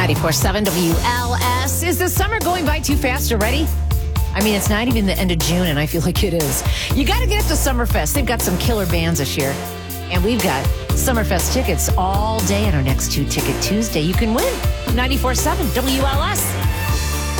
94.7 WLS. Is the summer going by too fast already? I mean, it's not even the end of June, and I feel like it is. You got to get up to Summerfest. They've got some killer bands this year. And we've got Summerfest tickets all day on our next 2 Ticket Tuesday. You can win 94.7 WLS.